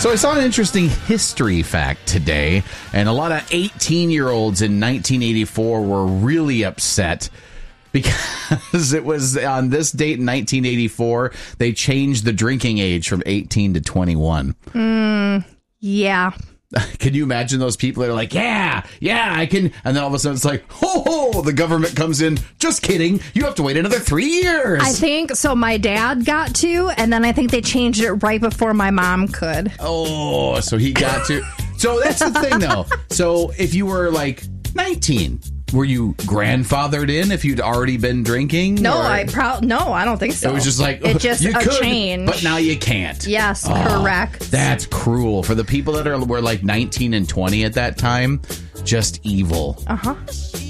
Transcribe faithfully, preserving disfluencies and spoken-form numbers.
So I saw an interesting history fact today, and a lot of eighteen-year-olds in nineteen eighty-four were really upset because it was on this date in nineteen eighty-four, they changed the drinking age from eighteen to twenty-one. Mm, yeah. Can you imagine those people that are like, yeah, yeah, I can. And then all of a sudden it's like, ho, ho, the government comes in. Just kidding. You have to wait another three years. I think so. My dad got to, and then I think they changed it right before my mom could. Oh, so he got to. So that's the thing, though. So if you were like nineteen, were you grandfathered in if you'd already been drinking? No, or? I pro- No, I don't think so. It was just like, it just you a could, change. But now you can't. Yes, oh, correct. That's cruel. For the people that are were like nineteen and twenty at that time, just evil. Uh-huh.